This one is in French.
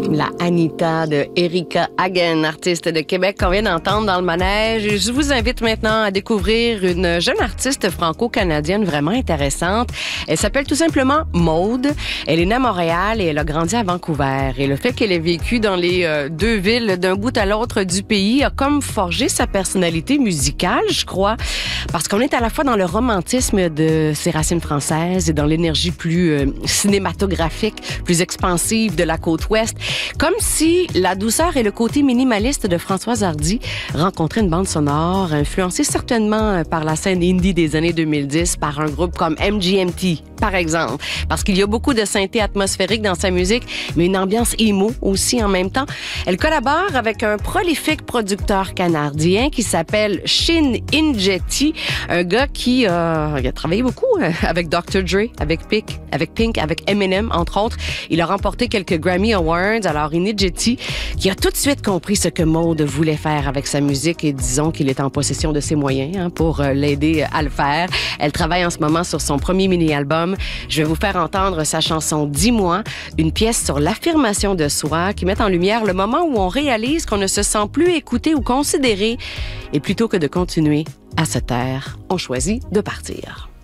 La Anita de Erika Hagen, artiste de Québec qu'on vient d'entendre dans le manège. Et je vous invite maintenant à découvrir une jeune artiste franco-canadienne vraiment intéressante. Elle s'appelle tout simplement Maude. Elle est née à Montréal et elle a grandi à Vancouver. Et le fait qu'elle ait vécu dans les deux villes d'un bout à l'autre du pays a comme forgé sa personnalité musicale, je crois. Parce qu'on est à la fois dans le romantisme de ses racines françaises et dans l'énergie plus cinématographique, plus expansive de la côte ouest. Comme si la douceur et le côté minimaliste de Françoise Hardy rencontraient une bande sonore influencée certainement par la scène indie des années 2010, par un groupe comme MGMT, par exemple. Parce qu'il y a beaucoup de synthé atmosphérique dans sa musique, mais une ambiance emo aussi en même temps. Elle collabore avec un prolifique producteur canadien qui s'appelle Shin Injeti, un gars qui a travaillé beaucoup avec Dr. Dre, avec Pink, avec Eminem, entre autres. Il a remporté quelques Grammy Awards. Alors, Injeti, qui a tout de suite compris ce que Maude voulait faire avec sa musique et disons qu'il est en possession de ses moyens pour l'aider à le faire. Elle travaille en ce moment sur son premier mini-album. Je vais vous faire entendre sa chanson « Dis-moi », une pièce sur l'affirmation de soi qui met en lumière le moment où on réalise qu'on ne se sent plus écouté ou considéré et plutôt que de continuer à se taire, on choisit de partir.